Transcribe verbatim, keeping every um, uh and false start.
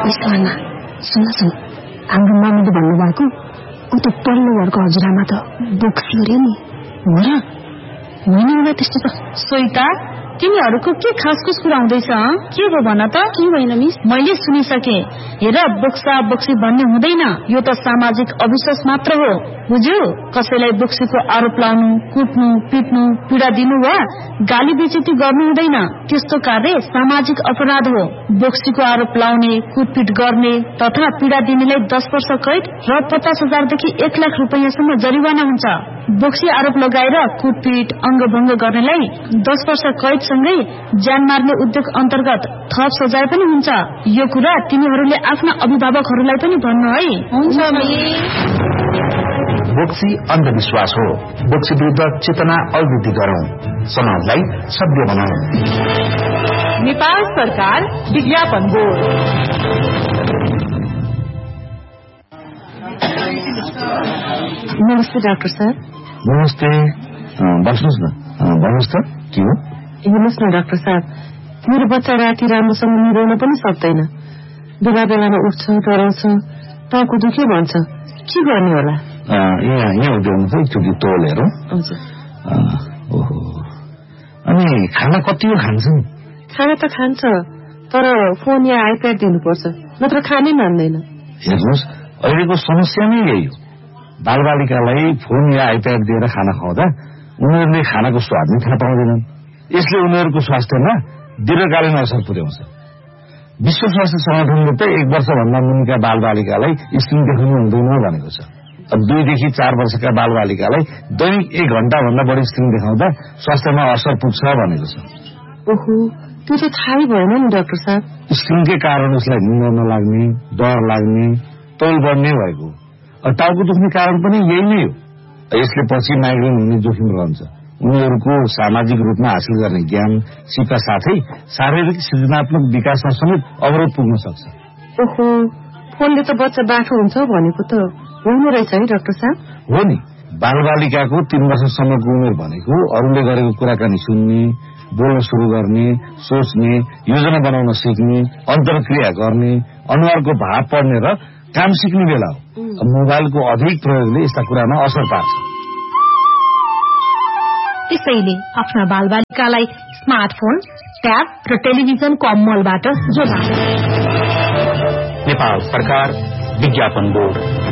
विश्वाना सुन सुन हाम्रो मामुले भन्नुभएको ऊ त पल्लो घरको हजुरआमा त बोक्सी अरे नि हो र होइन होला त्यस्तो त सोइता तिमीहरूको के खासखुस कुरा हुँदैछ के हो भन त के होइन मिस मैले सुनिसके हेर बोक्सा बोक्सी भन्ने हुँदैन यो त सामाजिक अविश्वास मात्र हो बुझ्यौ कसैलाई बोक्सीको आरोप लाउनु कुट्नु पिट्नु पीडा दिनु वा गाली बेइज्जती गर्नु हुँदैन त्यस्तो कार्य सामाजिक अपराध हो बोक्सीको आरोप लाउने कुटपिट गर्ने तथा पीडा दिनेलाई दस वर्ष कैद र पचास हजारदेखि एक लाख रुपियाँसम्म जरिवाना हुन्छ बोक्सी आरोप लगाएर कुटपिट अङ्गभङ्ग गर्नेलाई दस वर्ष कैद सँगै ज्यान मार्ने उद्योग अन्तर्गत थप सजाय पनि हुन्छ यो कुरा तिमीहरूले आफ्ना अभिभावकहरूलाई पनि भन्नु है हुन्छ बोक्सी अन्धविश्वास हो बोक्सी विरुद्ध चेतना अभिवृद्धि गरौं समाजलाई सभ्य बनाऊ नेपाल सरकार विज्ञापन बोर्ड नमस्ते डाक्टर साहब नमस्ते बस्नुहोस् न भन्नुहोस् त के हो हेर्नुहोस् न डाक्टर साहब मेरो बच्चा राति राम्रोसँग निदाउन पनि सक्दैन बेला बेलामा उठ्छ डराउँछ टाउको दुख्यो भन्छ के गर्ने होला यहाँ यहाँ उद्योग एकचोटि तोल हेरौँ ओहो अनि खाना कति हो खान्छ नि खाना त खान्छ तर फोन या आइप्याड दिनुपर्छ नत्र खानै मान्दैन हेर्नुहोस् अहिलेको समस्या नै यही हो बालबालिकालाई फोन या आइप्याड दिएर खाना खुवाउँदा उनीहरूले खानाको स्वाद नै थाहा पाउँदैनन् यसले उनीहरूको स्वास्थ्यमा दीर्घकालीन असर पुर्याउँछ विश्व स्वास्थ्य संगठनले त एक वर्षभन्दा मुनिका बालबालिकालाई स्क्रिन देखाउनु हुँदैन भनेको छ अब दुईदेखि चार वर्षका बालबालिकालाई दैनिक एक घण्टा भन्दा बढी स्क्रिन देखाउँदा स्वास्थ्यमा असर पुग्छ भनेको छ ओहो त्यो त थाहै भएन नि डाक्टर साहब स्क्रिनकै कारण उसलाई निन्द्रा नलाग्ने डर लाग्ने तौल बढ्ने भएको टाउको दुख्ने कारण पनि यही नै हो यसले पछि माइग्रेन हुने जोखिम रहन्छ उनीहरूको सामाजिक रूपमा हासिल गर्ने ज्ञान सिपका साथै शारीरिक सृजनात्मक विकासमा समेत अवरोध पुग्न सक्छ ओहो फोनले त बच्चा बाठो हुन्छ भनेको त होइन रहेछ है डाक्टर साहब हो नि बालबालिकाको तीन वर्षसम्मको उमेर भनेको अरूले गरेको कुराकानी सुन्ने बोल्न शुरू गर्ने सोच्ने योजना बनाउन सिक्ने अन्तर्क्रिया गर्ने अनुहारको भाव पढ्ने र काम सिक्ने बेला हो मोबाइलको अधिक प्रयोगले यस्ता कुरामा असर पार्छ त्यसैले आफ्ना बालबालिकालाई स्मार्टफोन ट्याब र टेलिभिजनको अमलबाट जोगाउनु नेपाल सरकार विज्ञापन बोर्ड